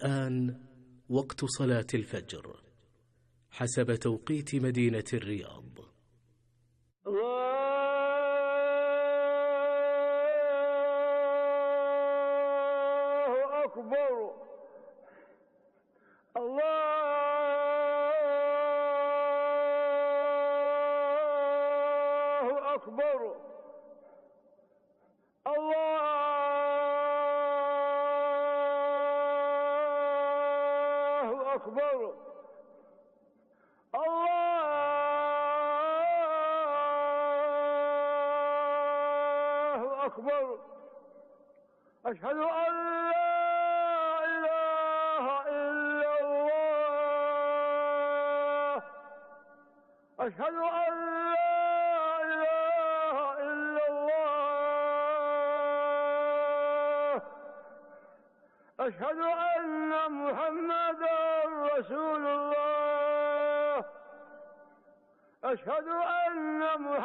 الآن وقت صلاة الفجر حسب توقيت مدينة الرياض. الله أكبر. الله أكبر. الله أكبر. الله أكبر. أشهد أن لا إله إلا الله. أشهد أن لا إله إلا الله. أشهد أن محمدا رسول الله. أشهد أن محمدا